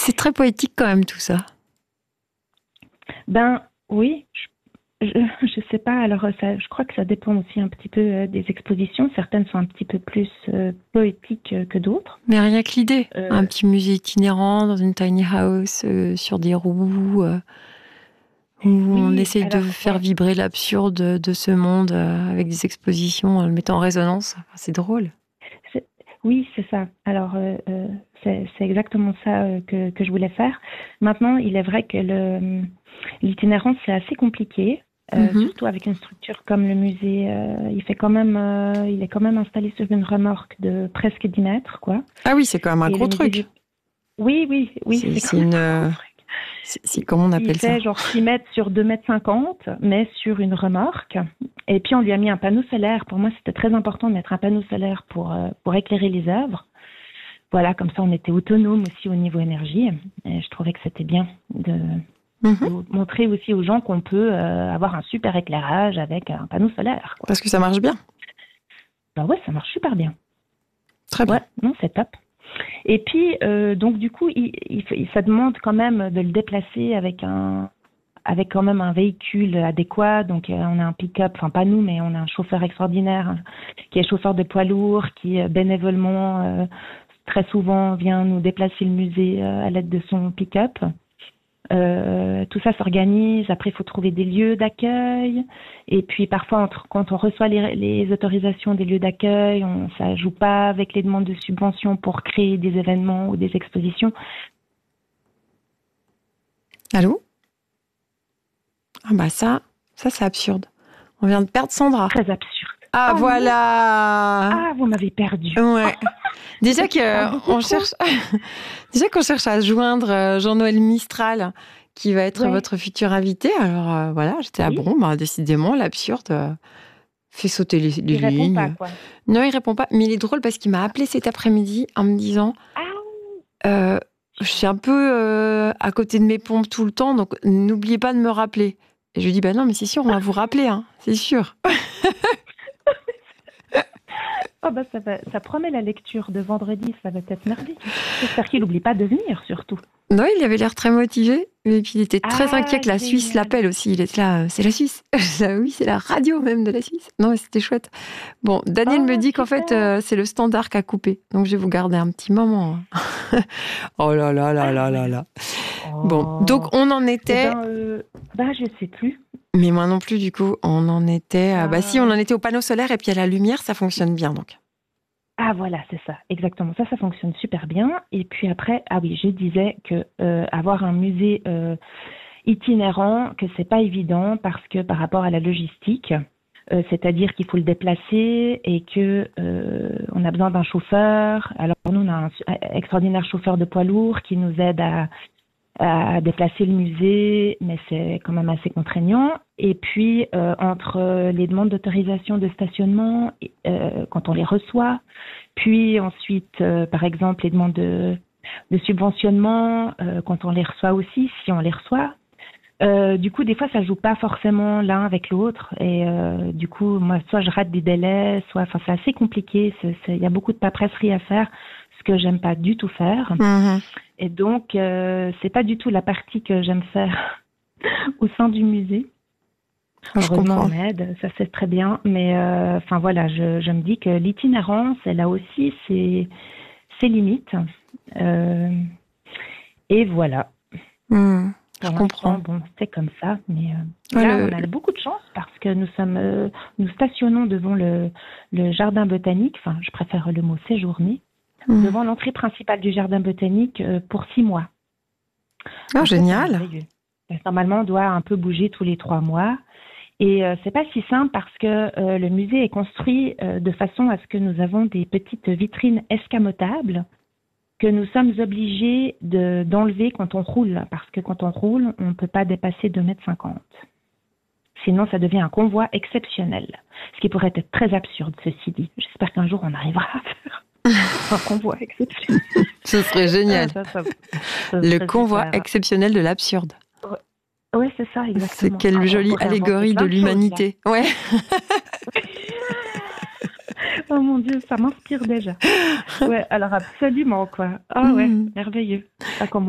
C'est très poétique quand même tout ça. Ben oui, je sais pas. Alors, je crois que ça dépend aussi un petit peu des expositions. Certaines sont un petit peu plus poétiques que d'autres. Mais rien que l'idée. Un petit musée itinérant dans une tiny house sur des roues où on essaye de faire vibrer l'absurde de ce monde avec des expositions en le mettant en résonance. Enfin, c'est drôle. Oui, c'est ça. Alors, c'est exactement ça que je voulais faire. Maintenant, il est vrai que l'itinérance, c'est assez compliqué. Surtout avec une structure comme le musée, il est quand même installé sur une remorque de presque 10 mètres, quoi. Ah oui, c'est quand même un gros truc. Oui, c'est une... C'est comment on appelle ça? Il fait genre 6 mètres sur 2 mètres 50, mais sur une remorque. Et puis, on lui a mis un panneau solaire. Pour moi, c'était très important de mettre un panneau solaire pour éclairer les œuvres. Voilà, comme ça, on était autonome aussi au niveau énergie. Et je trouvais que c'était bien de montrer aussi aux gens qu'on peut avoir un super éclairage avec un panneau solaire, quoi. Parce que ça marche bien. Ben ouais, ça marche super bien. Très bien. Ouais, non, c'est top. Et puis, donc du coup, ça demande quand même de le déplacer avec quand même un véhicule adéquat. Donc, on a un pick-up, enfin pas nous, mais on a un chauffeur extraordinaire qui est chauffeur de poids lourd, qui bénévolement, très souvent, vient nous déplacer le musée à l'aide de son pick-up. Tout ça s'organise. Après, il faut trouver des lieux d'accueil. Et puis, parfois, quand on reçoit les autorisations des lieux d'accueil, ça joue pas avec les demandes de subventions pour créer des événements ou des expositions. Allô? Ah bah ça c'est absurde. On vient de perdre Sandra. Très absurde. Ah voilà. Ah, vous m'avez perdu. Ouais. Déjà qu'on cherche à joindre Jean-Noël Mistral, qui va être votre futur invité. Alors voilà, j'étais là, bon, bah, décidément, l'absurde fait sauter les lignes. Il répond pas, quoi. Non, il répond pas. Mais il est drôle parce qu'il m'a appelé cet après-midi en me disant je suis un peu à côté de mes pompes tout le temps, donc n'oubliez pas de me rappeler. Et je lui dis, bah non, mais c'est sûr, on va vous rappeler, hein, c'est sûr. Oh bah ça promet la lecture de vendredi, ça va être merveilleux. J'espère qu'il n'oublie pas de venir, surtout. Non, il avait l'air très motivé, et puis il était très inquiet que la Suisse l'appelle aussi. Il était là, c'est la Suisse. Oui, c'est la radio même de la Suisse. Non, mais c'était chouette. Bon, Daniel me dit qu'en fait, c'est le standard qu'a coupé, donc je vais vous garder un petit moment. Oh là là là là là là. Bon, donc on en était... je sais plus. Mais moi non plus, du coup, on en était... si, on en était au panneau solaire et puis à la lumière, ça fonctionne bien, donc. Ah voilà, c'est ça, exactement. Ça fonctionne super bien. Et puis après, je disais que avoir un musée itinérant, que c'est pas évident parce que par rapport à la logistique, c'est-à-dire qu'il faut le déplacer et que on a besoin d'un chauffeur. Alors nous, on a un extraordinaire chauffeur de poids lourd qui nous aide à déplacer le musée, mais c'est quand même assez contraignant. Et puis, entre les demandes d'autorisation de stationnement, quand on les reçoit, puis ensuite, par exemple, les demandes de subventionnement, quand on les reçoit aussi, si on les reçoit, du coup, des fois, ça joue pas forcément l'un avec l'autre. Et du coup, moi, soit je rate des délais, enfin, c'est assez compliqué. Il y a beaucoup de paperasserie à faire, ce que j'aime pas du tout faire. Et donc, c'est pas du tout la partie que j'aime faire au sein du musée. Heureusement, on m'aide, ça c'est très bien. Mais enfin voilà, je me dis que l'itinérance, elle a aussi ses limites. Et voilà. Je comprends. Bon, c'est comme ça, mais là, on a beaucoup de chance parce que nous stationnons devant le jardin botanique. Enfin, je préfère le mot séjourner. Devant l'entrée principale du jardin botanique pour 6 mois. Oh, génial. Normalement, on doit un peu bouger tous les 3 mois. Et c'est pas si simple parce que le musée est construit de façon à ce que nous avons des petites vitrines escamotables que nous sommes obligés d'enlever quand on roule. Parce que quand on roule, on ne peut pas dépasser 2,50 m. Sinon, ça devient un convoi exceptionnel. Ce qui pourrait être très absurde, ceci dit. J'espère qu'un jour, on arrivera à faire un convoi exceptionnel. Ce serait génial. Le convoi exceptionnel de l'absurde. Oui, c'est ça, exactement. C'est quelle jolie allégorie de l'humanité. Ouais. Oh mon Dieu, ça m'inspire déjà. Ouais, alors absolument, quoi. Ah ouais, merveilleux. Ça commence.